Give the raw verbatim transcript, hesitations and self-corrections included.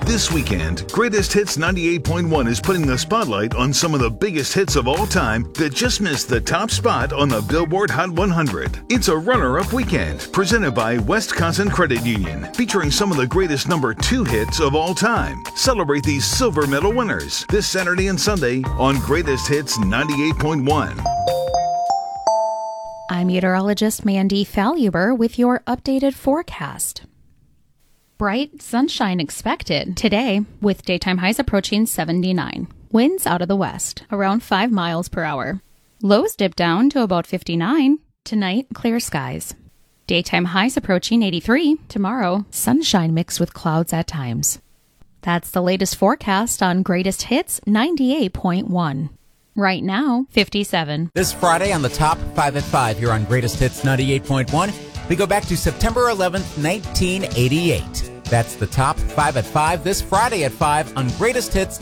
This weekend, Greatest Hits ninety-eight point one is putting the spotlight on some of the biggest hits of all time that just missed the top spot on the Billboard Hot one hundred. It's a runner-up weekend presented by Wisconsin Credit Union, featuring some of the greatest number two hits of all time. Celebrate these silver medal winners this Saturday and Sunday on Greatest Hits ninety-eight point one. I'm meteorologist Mandy Faluber with your updated forecast. Bright sunshine expected today with daytime highs approaching seventy-nine. Winds out of the west, around five miles per hour. Lows dip down to about fifty-nine. Tonight, clear skies. Daytime highs approaching eighty-three. Tomorrow, sunshine mixed with clouds at times. That's the latest forecast on Greatest Hits ninety-eight point one. Right now, fifty-seven. This Friday on the Top five at five here on Greatest Hits ninety-eight point one, we go back to September eleventh, nineteen eighty-eight. That's the Top five at five this Friday at five on Greatest Hits